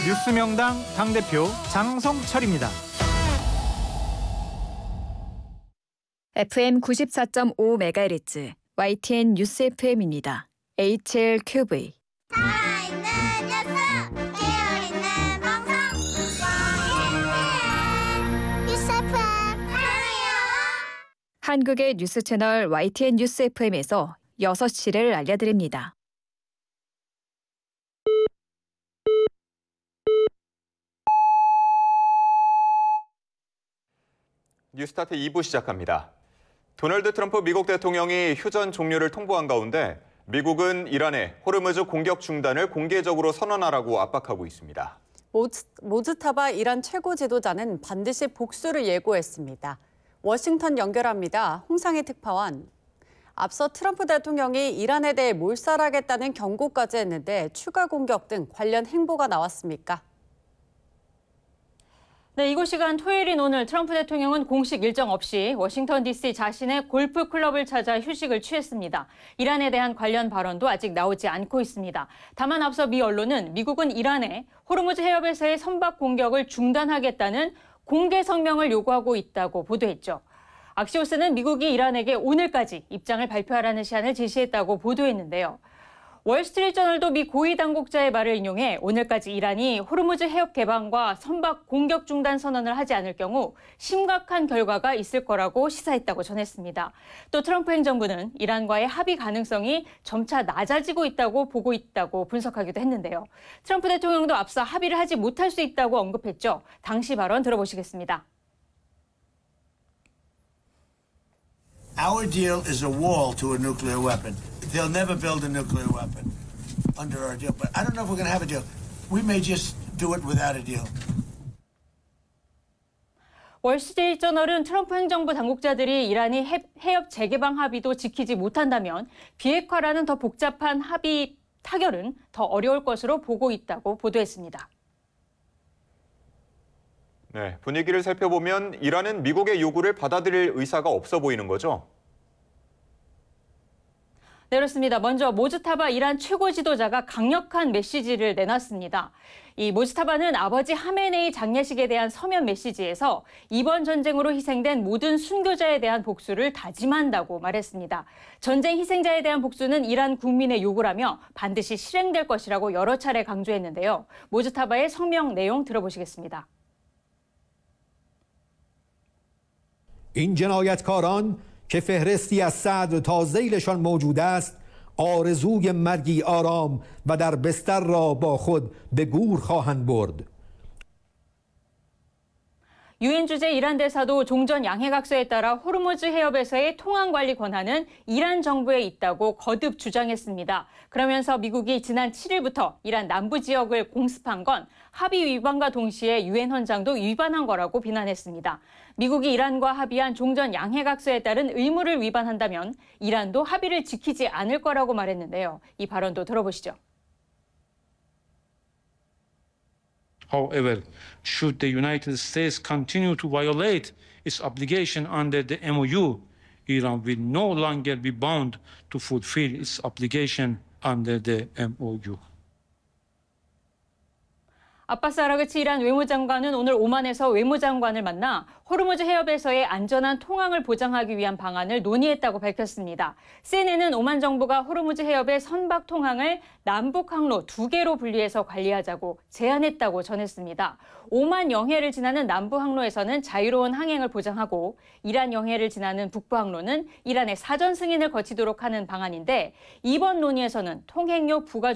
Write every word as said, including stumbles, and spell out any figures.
뉴스명당 당대표 장성철입니다. 에프엠 구십사 점 오 메가헤르츠 와이티엔 뉴스 에프엠입니다. 에이치엘큐브이 살아있는 뉴스, 깨어있는 방송, 와이티엔 뉴스 에프엠 사랑해요. 한국의 뉴스 채널 와이티엔 뉴스 에프엠에서 여섯 시를 알려드립니다. 뉴스타트 이 부 시작합니다. 도널드 트럼프 미국 대통령이 휴전 종료를 통보한 가운데 미국은 이란에 호르무즈 공격 중단을 공개적으로 선언하라고 압박하고 있습니다. 모즈, 모즈타바 이란 최고 지도자는 반드시 복수를 예고했습니다. 워싱턴 연결합니다. 홍상희 특파원. 앞서 트럼프 대통령이 이란에 대해 몰살하겠다는 경고까지 했는데 추가 공격 등 관련 행보가 나왔습니까? 네, 이곳 시간 토요일인 오늘 트럼프 대통령은 공식 일정 없이 워싱턴 디씨 자신의 골프 클럽을 찾아 휴식을 취했습니다. 이란에 대한 관련 발언도 아직 나오지 않고 있습니다. 다만 앞서 미 언론은 미국은 이란에 호르무즈 해협에서의 선박 공격을 중단하겠다는 공개 성명을 요구하고 있다고 보도했죠. 악시오스는 미국이 이란에게 오늘까지 입장을 발표하라는 시한을 제시했다고 보도했는데요. 월스트리트저널도 미 고위 당국자의 말을 인용해 오늘까지 이란이 호르무즈 해협 개방과 선박 공격 중단 선언을 하지 않을 경우 심각한 결과가 있을 거라고 시사했다고 전했습니다. 또 트럼프 행정부는 이란과의 합의 가능성이 점차 낮아지고 있다고 보고 있다고 분석하기도 했는데요. 트럼프 대통령도 앞서 합의를 하지 못할 수 있다고 언급했죠. 당시 발언 들어보시겠습니다. Our deal is a wall to a nuclear weapon. They'll never build a nuclear weapon under our deal. But I don't know if we're going to have a deal. We may just do it without a deal. 월스트리트저널은 트럼프 행정부 당국자들이 이란이 해, 해협 재개방 합의도 지키지 못한다면 비핵화라는 더 복잡한 합의 타결은 더 어려울 것으로 보고 있다고 보도했습니다. 네, 분위기를 살펴보면 이란은 미국의 요구를 받아들일 의사가 없어 보이는 거죠? 네, 그렇습니다. 먼저 모즈타바 이란 최고 지도자가 강력한 메시지를 내놨습니다. 이 모즈타바는 아버지 하메네이 장례식에 대한 서면 메시지에서 이번 전쟁으로 희생된 모든 순교자에 대한 복수를 다짐한다고 말했습니다. 전쟁 희생자에 대한 복수는 이란 국민의 요구라며 반드시 실행될 것이라고 여러 차례 강조했는데요. 모즈타바의 성명 내용 들어보시겠습니다. این جنایتکاران که فهرستی از صدر تا ذیلشان موجود است آرزوی مرگی آرام و در بستر را با خود به گور خواهند برد. 유엔 주재 이란 대사도 종전 양해각서에 따라 호르무즈 해협에서의 통항 관리 권한은 이란 정부에 있다고 거듭 주장했습니다. 그러면서 미국이 지난 칠 일부터 이란 남부 지역을 공습한 건 합의 위반과 동시에 유엔 헌장도 위반한 거라고 비난했습니다. 미국이 이란과 합의한 종전 양해각서에 따른 의무를 위반한다면 이란도 합의를 지키지 않을 거라고 말했는데요. 이 발언도 들어보시죠. However, should the United States continue to violate its obligation under the M O U, Iran will no longer be bound to fulfill its obligation under the M O U. 아바스 아라그치 이란 외무장관은 오늘 오만에서 외무장관을 만나 호르무즈 해협에서의 안전한 통항을 보장하기 위한 방안을 논의했다고 밝혔습니다. 씨엔엔은 오만 정부가 호르무즈 해협의 선박 통항을 남북 항로 두 개로 분리해서 관리하자고 제안했다고 전했습니다. 오만 영해를 지나는 남부 항로에서는 자유로운 항행을 보장하고 이란 영해를 지나는 북부 항로는 이란의 사전 승인을 거치도록 하는 방안인데 이번 논의에서는 통행료 부과